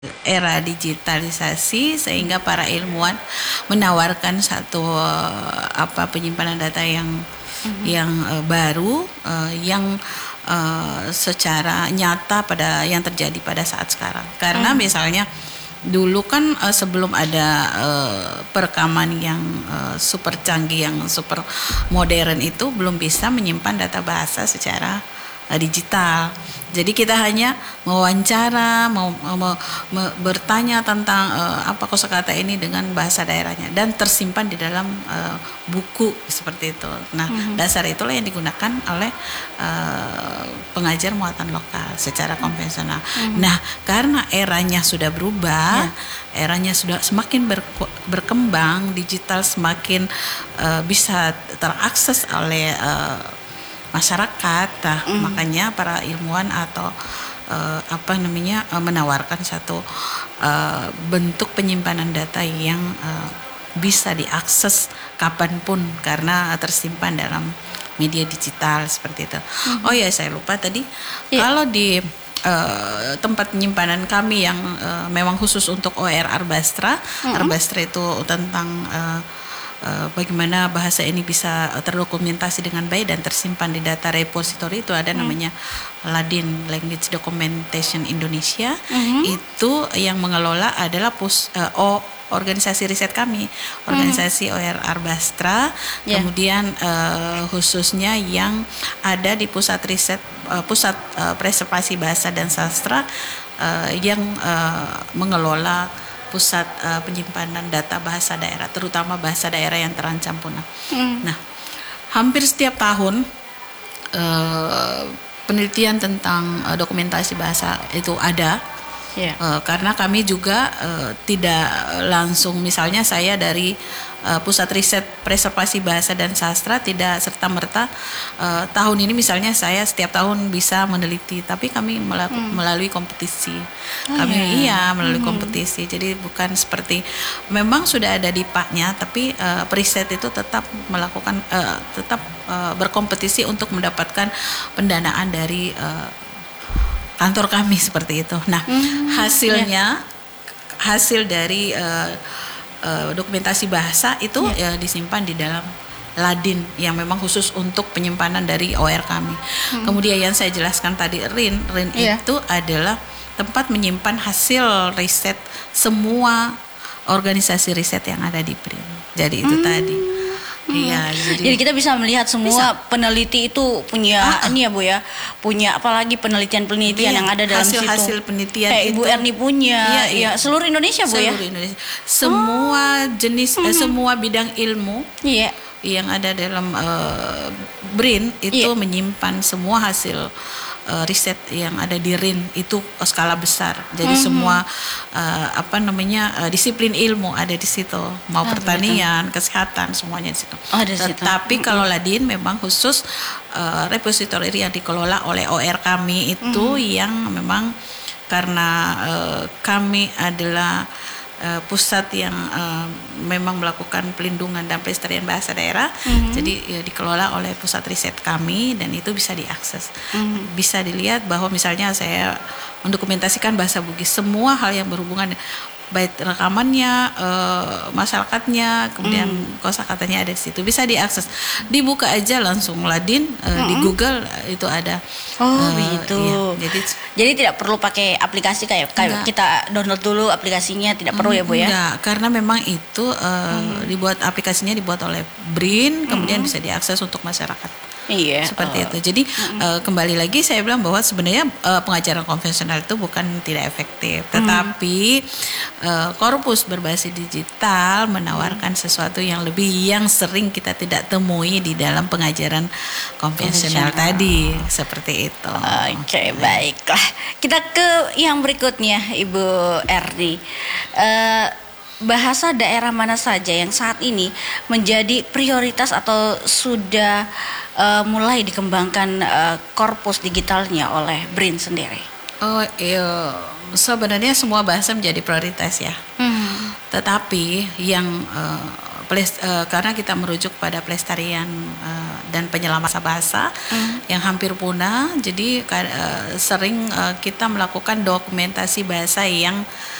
era digitalisasi sehingga para ilmuwan menawarkan satu penyimpanan data yang baru yang secara nyata pada yang terjadi pada saat sekarang. Karena misalnya dulu kan sebelum ada perekaman yang super canggih, yang super modern itu belum bisa menyimpan data bahasa secara digital. Jadi kita hanya mewawancara, bertanya tentang apa kosakata ini dengan bahasa daerahnya dan tersimpan di dalam buku seperti itu. Nah, dasar itulah yang digunakan oleh pengajar muatan lokal secara konvensional. Nah, karena eranya sudah berubah, eranya sudah semakin berkembang, digital semakin bisa terakses oleh masyarakat, makanya para ilmuwan atau menawarkan satu bentuk penyimpanan data yang bisa diakses kapanpun karena tersimpan dalam media digital seperti itu. Oh ya, saya lupa tadi kalau di tempat penyimpanan kami yang memang khusus untuk OER Arbastra, Arbastra itu tentang bagaimana bahasa ini bisa terdokumentasi dengan baik dan tersimpan di data repository, itu ada namanya LADIN, Language Documentation Indonesia. Itu yang mengelola adalah organisasi riset kami, organisasi OER Arbastra. Kemudian khususnya yang ada di pusat riset, pusat preservasi bahasa dan sastra yang mengelola pusat penyimpanan data bahasa daerah, terutama bahasa daerah yang terancam punah. Nah, hampir setiap tahun penelitian tentang dokumentasi bahasa itu ada. Karena kami juga tidak langsung, misalnya saya dari Pusat Riset Preservasi Bahasa dan Sastra tidak serta-merta tahun ini misalnya saya setiap tahun bisa meneliti, tapi kami melalui kompetisi. Melalui kompetisi. Jadi bukan seperti memang sudah ada di PAK-nya, tapi periset itu tetap melakukan berkompetisi untuk mendapatkan pendanaan dari kantor kami seperti itu. Nah, hasil dari dokumentasi bahasa itu disimpan di dalam LADIN yang memang khusus untuk penyimpanan dari OER kami. Kemudian yang saya jelaskan tadi RIN itu adalah tempat menyimpan hasil riset semua organisasi riset yang ada di BRIN. Jadi itu tadi. Jadi kita bisa melihat semua peneliti itu punya ini ya Bu ya, punya apalagi penelitian yang ada dalam hasil penelitian kayak itu. Ibu Erni punya, seluruh Indonesia Bu ya. Indonesia. Semua jenis, semua bidang ilmu yang ada dalam BRIN itu menyimpan semua hasil riset yang ada di RIN itu skala besar. Jadi semua disiplin ilmu ada di situ, mau pertanian, kesehatan, semuanya di situ. Tetapi kalau LADIN memang khusus repository yang dikelola oleh OER kami itu yang memang karena kami adalah pusat yang memang melakukan pelindungan dan pelestarian bahasa daerah, jadi dikelola oleh pusat riset kami dan itu bisa diakses, bisa dilihat bahwa misalnya saya mendokumentasikan bahasa Bugis, semua hal yang berhubungan baik rekamannya, masyarakatnya, kemudian kosakatanya ada di situ, bisa diakses, dibuka aja langsung LADIN di Google itu ada. Begitu. Jadi tidak perlu pakai aplikasi kayak kita download dulu aplikasinya, tidak perlu ya Bu ya? Enggak, karena memang itu aplikasinya dibuat oleh BRIN, kemudian bisa diakses untuk masyarakat. Seperti itu. Jadi kembali lagi saya bilang bahwa sebenarnya pengajaran konvensional itu bukan tidak efektif, tetapi korpus berbasis digital menawarkan sesuatu yang lebih, yang sering kita tidak temui di dalam pengajaran konvensional tadi, seperti itu. Oke, baiklah. Kita ke yang berikutnya, Ibu Erni. Bahasa daerah mana saja yang saat ini menjadi prioritas atau sudah mulai dikembangkan korpus digitalnya oleh BRIN sendiri? Sebenarnya semua bahasa menjadi prioritas ya. Tetapi yang karena kita merujuk pada pelestarian dan penyelamat bahasa yang hampir punah. Jadi sering kita melakukan dokumentasi bahasa yang